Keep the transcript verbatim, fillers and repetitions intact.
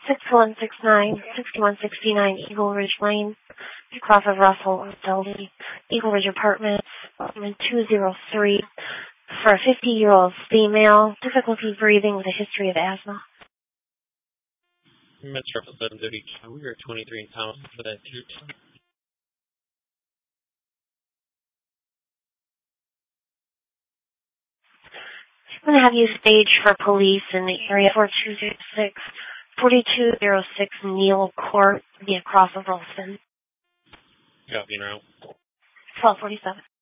six one six nine, six one six nine Eagle Ridge Lane, across of Russell, Dundee, Eagle Ridge Apartments, apartment two oh three, for a fifty-year-old female, difficulty breathing with a history of asthma. Metro seven thirty, we are twenty-three in Thomas for that too. I'm going to have you staged for police in the area four two zero six, forty-two oh six Neal Court, the across of Rolston. Copy now. twelve forty-seven.